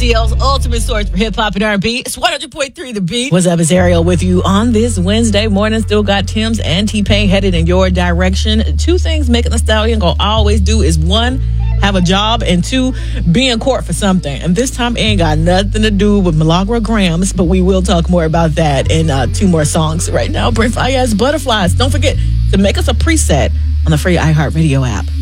ATL's ultimate source for hip-hop and R&B. It's 100.3 The Beat. What's up, it's Ariel with you on this Wednesday morning. Still got Tim's and T-Pain headed in your direction. Two things Megan Thee Stallion gonna always do is, one, have a job, and two, be in court for something. And this time it ain't got nothing to do with Milagro Grams, but we will talk more about that in two more songs. Right now, Brent Faiyaz, Butterflies. Don't forget to make us a preset on the free iHeartRadio app.